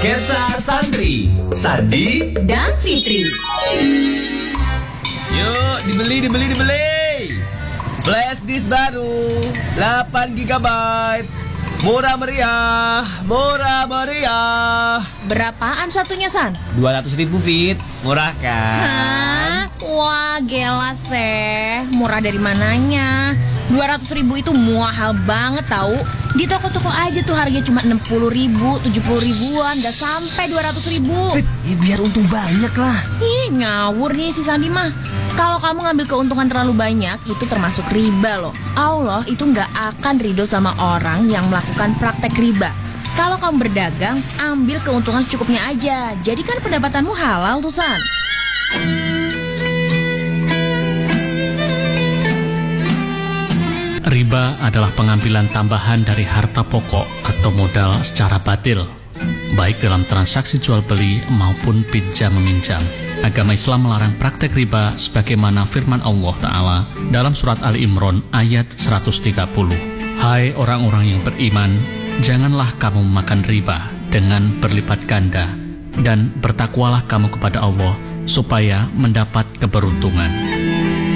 Sketsa Sandri, Sandi, dan Fitri. Yuk, dibeli. Flash disk baru, 8 GB. Murah meriah. Berapaan satunya, San? 200.000 Fit, murah kan? Hah? Wah, gila seh. Murah dari mananya? 200.000 itu mahal banget tahu. Di toko-toko aja tuh harganya cuma 60.000, 70.000-an, gak sampai 200.000. Fit, ya biar untung banyak lah. Ih, ngawur nih si Sandi mah. Kalau kamu ngambil keuntungan terlalu banyak, itu termasuk riba loh. Allah itu gak akan ridho sama orang yang melakukan praktek riba. Kalau kamu berdagang, ambil keuntungan secukupnya aja. Jadikan pendapatanmu halal tuh, San. Riba adalah pengambilan tambahan dari harta pokok atau modal secara batil, baik dalam transaksi jual beli maupun pinjam meminjam. Agama Islam melarang praktek riba sebagaimana firman Allah Ta'ala dalam surat Ali Imran ayat 130. Hai orang-orang yang beriman, janganlah kamu makan riba dengan berlipat ganda, dan bertakwalah kamu kepada Allah supaya mendapat keberuntungan.